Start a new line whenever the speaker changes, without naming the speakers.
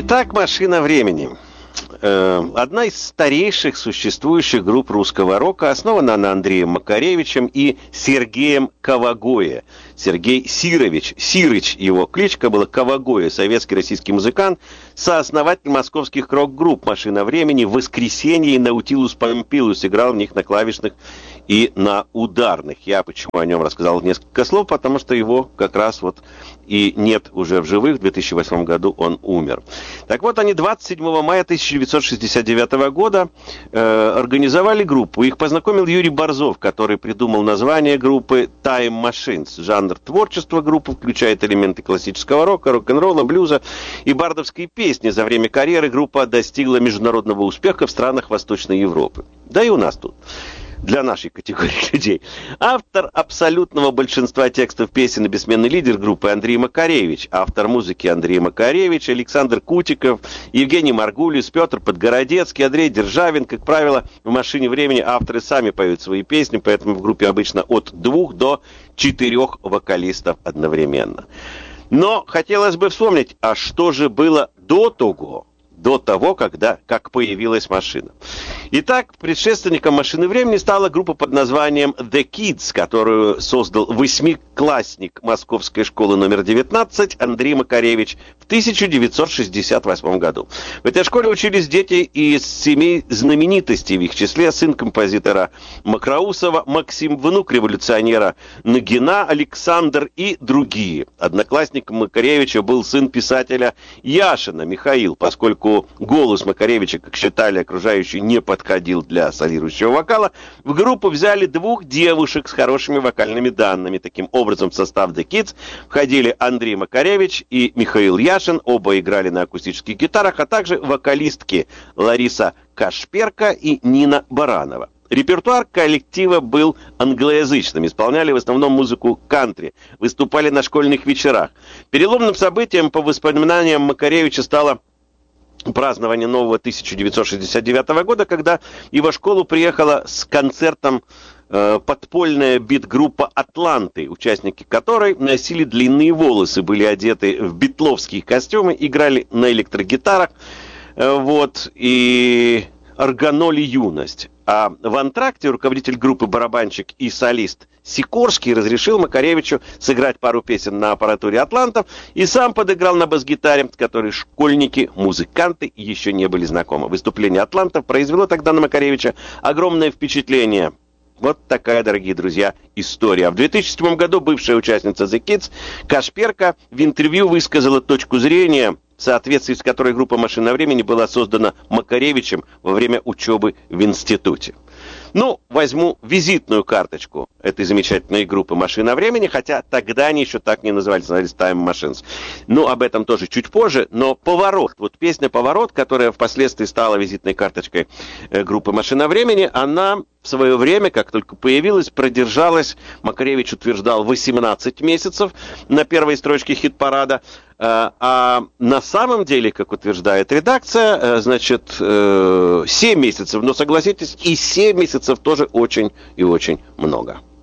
Итак, «Машина времени». Одна из старейших существующих групп русского рока, основана она Андреем Макаревичем и Сергеем Кавагоэ. Сергей Сирович, Сирыч его кличка была, Кавагоэ, советский российский музыкант, сооснователь московских рок-групп «Машина времени», «Воскресенье» и «Наутилус Помпилиус», играл в них на клавишных и на ударных. Я почему о нем рассказал несколько слов, потому что его как раз вот и нет уже в живых. В 2008 году он умер. Так вот, они 27 мая 1969 года организовали группу. Их познакомил Юрий Борзов, который придумал название группы Time Machines. Жанр творчества группы включает элементы классического рока, рок-н-ролла, блюза и бардовской песни. За время карьеры группа достигла международного успеха в странах Восточной Европы. Да и у нас тут. Для нашей категории людей. Автор абсолютного большинства текстов песен и бессменный лидер группы Андрей Макаревич. Автор музыки Андрей Макаревич, Александр Кутиков, Евгений Маргулис, Петр Подгородецкий, Андрей Державин. Как правило, в «Машине времени» авторы сами поют свои песни, поэтому в группе обычно от 2 до 4 вокалистов одновременно. Но хотелось бы вспомнить, а что же было до того, как появилась машина. Итак, предшественником «Машины времени» стала группа под названием The Kids, которую создал восьмиклассник Московской школы номер 19 Андрей Макаревич в 1968 году. В этой школе учились дети из семей знаменитостей, в их числе сын композитора Макроусова Максим, внук революционера Нагина Александр и другие. Одноклассником Макаревича был сын писателя Яшина Михаил, поскольку голос Макаревича, как считали окружающие, не подходил для солирующего вокала, в группу взяли 2 девушек с хорошими вокальными данными. Таким образом, в состав The Kids входили Андрей Макаревич и Михаил Яшин, оба играли на акустических гитарах, а также вокалистки Лариса Кашперка и Нина Баранова. Репертуар коллектива был англоязычным, исполняли в основном музыку кантри, выступали на школьных вечерах. Переломным событием, по воспоминаниям Макаревича, стало празднование нового 1969 года, когда в его школу приехала с концертом подпольная бит-группа «Атланты», участники которой носили длинные волосы, были одеты в битловские костюмы, играли на электрогитарах, и органоли юность. А в антракте руководитель группы, барабанщик и солист Сикорский разрешил Макаревичу сыграть пару песен на аппаратуре «Атлантов» и сам подыграл на бас-гитаре, с которой школьники, музыканты еще не были знакомы. Выступление «Атлантов» произвело тогда на Макаревича огромное впечатление. Вот такая, дорогие друзья, история. А в 2007 году бывшая участница The Kids Кашперка в интервью высказала точку зрения, в соответствии с которой группа «Машина времени» была создана Макаревичем во время учебы в институте. Возьму визитную карточку этой замечательной группы «Машина времени», хотя тогда они еще так не назывались Time Machines. Об этом тоже чуть позже, но «Поворот», песня «Поворот», которая впоследствии стала визитной карточкой группы «Машина времени», она в свое время, как только появилась, продержалась, Макаревич утверждал, 18 месяцев на первой строчке хит-парада, а на самом деле, как утверждает редакция, 7 месяцев. Но согласитесь, и 7 месяцев тоже очень и очень много.